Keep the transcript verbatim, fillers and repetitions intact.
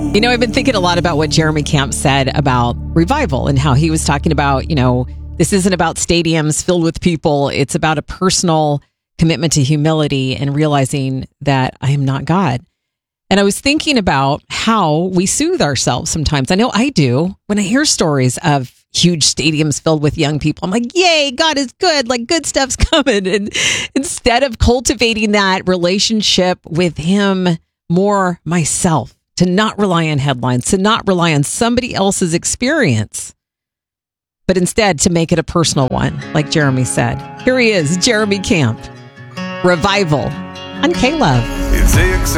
You know, I've been thinking a lot about what Jeremy Camp said about revival and how he was talking about, you know, this isn't about stadiums filled with people. It's about a personal commitment to humility and realizing that I am not God. And I was thinking about how we soothe ourselves sometimes. I know I do. When I hear stories of huge stadiums filled with young people, I'm like, yay, God is good. Like good stuff's coming. And instead of cultivating that relationship with him more myself, to not rely on headlines, to not rely on somebody else's experience, but instead to make it a personal one, like Jeremy said. Here he is, Jeremy Camp. Revival on K-Love. It's A X